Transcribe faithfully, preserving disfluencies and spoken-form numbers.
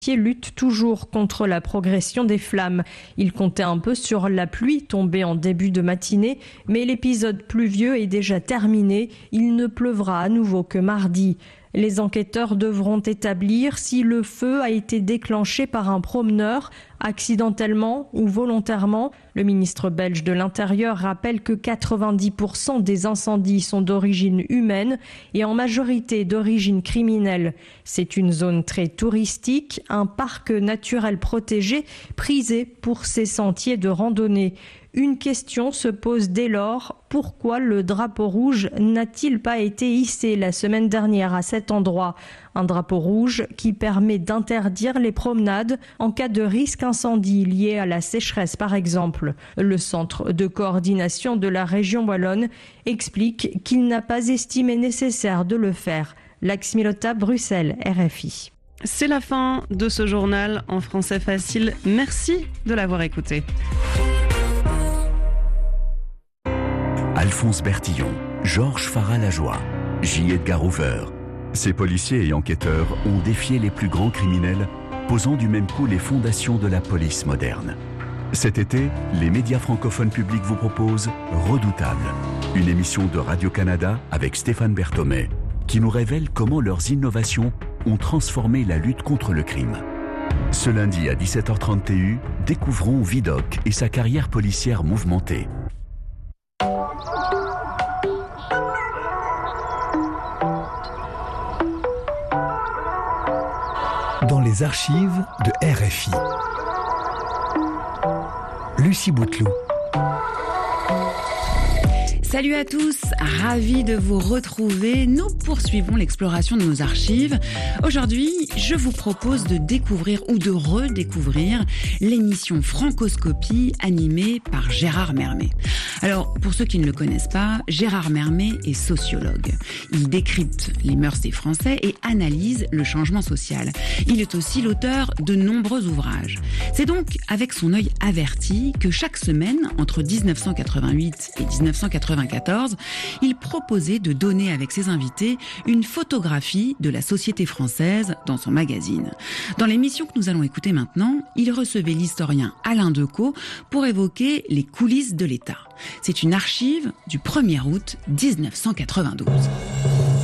lutte toujours contre la progression des flammes. Il comptait un peu sur la pluie tombée en début de matinée, mais l'épisode pluvieux est déjà terminé. Il ne pleuvra à nouveau que mardi. Les enquêteurs devront établir si le feu a été déclenché par un promeneur, accidentellement ou volontairement. Le ministre belge de l'Intérieur rappelle que quatre-vingt-dix pour cent des incendies sont d'origine humaine et en majorité d'origine criminelle. C'est une zone très touristique, un parc naturel protégé, prisé pour ses sentiers de randonnée. Une question se pose dès lors, pourquoi le drapeau rouge n'a-t-il pas été hissé la semaine dernière à cet endroit ? Un drapeau rouge qui permet d'interdire les promenades en cas de risque incendie lié à la sécheresse par exemple. Le centre de coordination de la région wallonne explique qu'il n'a pas estimé nécessaire de le faire. Lax Milota, Bruxelles, R F I. C'est la fin de ce journal en français facile. Merci de l'avoir écouté. Alphonse Bertillon, Georges Farah-Lajoie, J. Edgar Hoover. Ces policiers et enquêteurs ont défié les plus grands criminels, posant du même coup les fondations de la police moderne. Cet été, les médias francophones publics vous proposent Redoutable, une émission de Radio-Canada avec Stéphane Berthomé, qui nous révèle comment leurs innovations ont transformé la lutte contre le crime. Ce lundi à dix-sept heures trente T U, découvrons Vidocq et sa carrière policière mouvementée. Dans les archives de R F I. Lucie Bouteloup. Salut à tous, ravi de vous retrouver. Nous poursuivons l'exploration de nos archives. Aujourd'hui, je vous propose de découvrir ou de redécouvrir l'émission Francoscopie animée par Gérard Mermet. Alors, pour ceux qui ne le connaissent pas, Gérard Mermet est sociologue. Il décrypte les mœurs des Français et analyse le changement social. Il est aussi l'auteur de nombreux ouvrages. C'est donc avec son œil averti que chaque semaine, entre dix-neuf cent quatre-vingt-huit et dix-neuf cent quatre-vingt-quatorze, il proposait de donner avec ses invités une photographie de la société française dans son magazine. Dans l'émission que nous allons écouter maintenant, il recevait l'historien Alain Decaux pour évoquer les coulisses de l'État. C'est une archive du premier août dix-neuf cent quatre-vingt-douze.